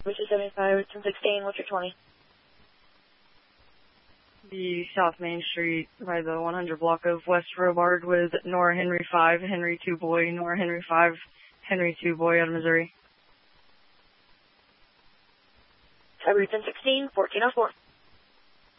Which is 75, 1016, what's your 20? The South Main Street by the 100 block of West Robard with Nora Henry 5, Henry 2 boy, Nora Henry 5, Henry 2 boy out of Missouri. February 1016, 1404.